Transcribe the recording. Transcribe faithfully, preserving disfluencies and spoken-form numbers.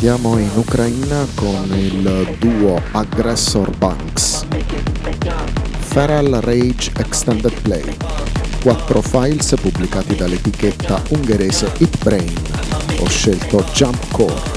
Andiamo in Ucraina con il duo Aggressor Banks. Feral Rage Extended Play. Quattro files pubblicati dall'etichetta ungherese Hit Brain. Ho scelto Jump Core.